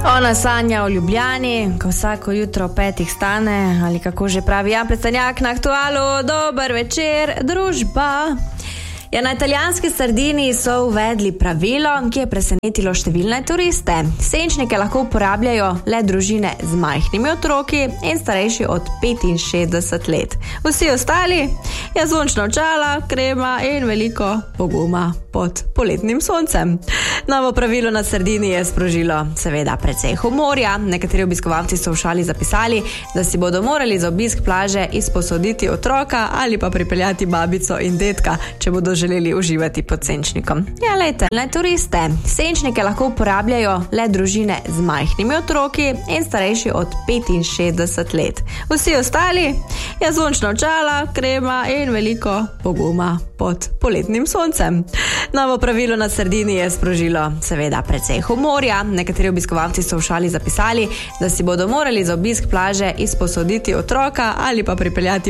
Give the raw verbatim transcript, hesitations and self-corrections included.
Ona sanja o Ljubljani, ko vsako jutro ob petih stane, ali kako že pravi Jan Plestenjak na Aktualu, dober večer, družba. Ja, na italijanski Sardiniji so uvedli pravilo, ki je presenetilo številne turiste. Senčnike lahko uporabljajo le družine z majhnimi otroki in starejši od petinšestdeset let. Vsi ostali je sončna očala, krema in veliko poguma pod poletnim soncem. Novo pravilo na Sardiniji je sprožilo seveda precej humorja. Nekateri obiskovalci so v šali zapisali, da si bodo morali za obisk plaže izposoditi otroka ali pa pripeljati babico in dedka, če bodo želeli uživati pod senčnikom. Ja, lejte, le turiste. Senčnike lahko uporabljajo le družine z majhnimi otroki in starejši od petinšestdeset let. Vsi ostali je sončna očala, krema in veliko poguma pod poletnim soncem. Novo pravilo na Sardiniji je sprožilo seveda precej humorja. Nekateri obiskovalci so v šali zapisali, da si bodo morali za obisk plaže izposoditi otroka ali pa pripeljati